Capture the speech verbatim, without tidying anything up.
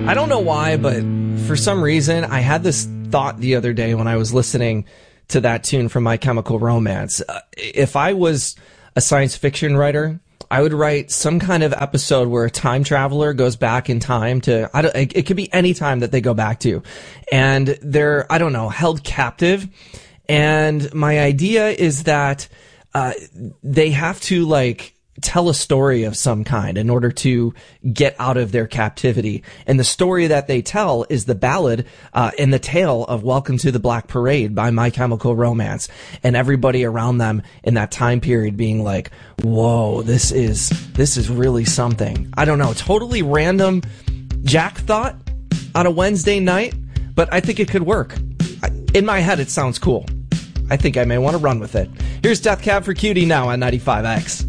I don't know why, but for some reason, I had this thought the other day when I was listening to that tune from My Chemical Romance. Uh, if I was a science fiction writer, I would write some kind of episode where a time traveler goes back in time to, I don't, it could be any time that they go back to. And they're, I don't know, held captive. And my idea is that uh, they have to, like, tell a story of some kind in order to get out of their captivity. And the story that they tell is the ballad uh, and the tale of Welcome to the Black Parade by My Chemical Romance. And everybody around them in that time period being like, whoa, this is, this is really something. I don't know, totally random Jack thought on a Wednesday night, but I think it could work. In my head, it sounds cool. I think I may want to run with it. Here's Death Cab for Cutie now on ninety-five X.